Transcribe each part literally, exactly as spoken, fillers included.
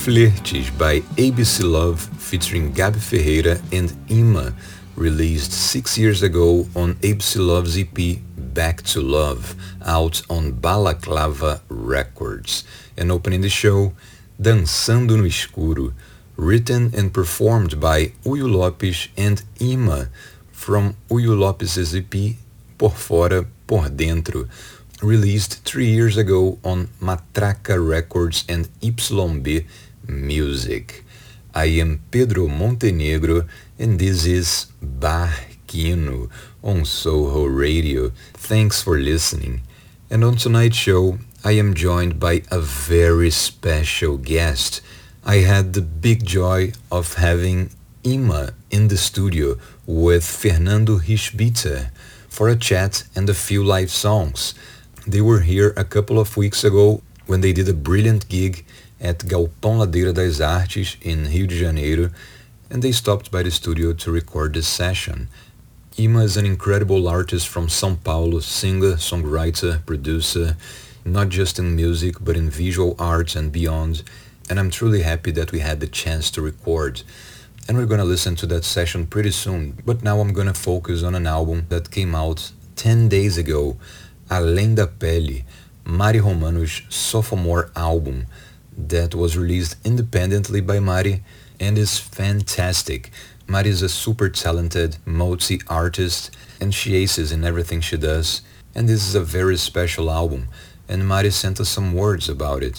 Flertes by A B C Love featuring Gabi Ferreira and Ima, released six years ago on A B C Love's E P Back to Love, out on Balaclava Records. And opening the show, Dançando no Escuro, written and performed by Uyo Lopes and Ima, from Uyo Lopes' E P Por Fora, Por Dentro, released three years ago on Matraca Records and Y B Music. I am Pedro Montenegro and this is Barquino on Soho Radio. Thanks for listening. And on tonight's show, I am joined by a very special guest. I had the big joy of having Ima in the studio with Fernando Rischbitzer for a chat and a few live songs. They were here a couple of weeks ago when they did a brilliant gig at Galpão Ladeira das Artes in Rio de Janeiro, and they stopped by the studio to record this session. Ima is an incredible artist from São Paulo, singer, songwriter, producer, not just in music but in visual arts and beyond, and I'm truly happy that we had the chance to record. And we're gonna listen to that session pretty soon, but now I'm gonna focus on an album that came out ten days ago, Além da Pele, Mari Romano's sophomore album that was released independently by Mari and is fantastic. Mari is a super talented multi-artist and she aces in everything she does, and this is a very special album, and Mari sent us some words about it.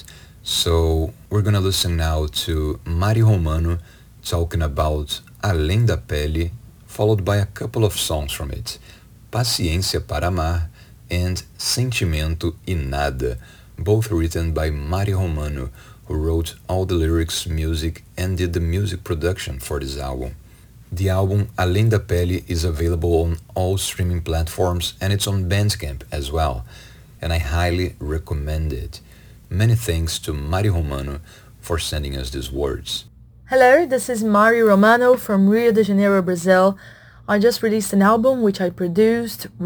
So we're gonna listen now to Mari Romano talking about Além da Pele, followed by a couple of songs from it, Paciência para Amar and Sentimento e Nada, both written by Mari Romano, who wrote all the lyrics, music, and did the music production for this album. The album Além da Pele is available on all streaming platforms and it's on Bandcamp as well, and I highly recommend it. Many thanks to Mari Romano for sending us these words. Hello, this is Mari Romano from Rio de Janeiro, Brazil. I just released an album which I produced,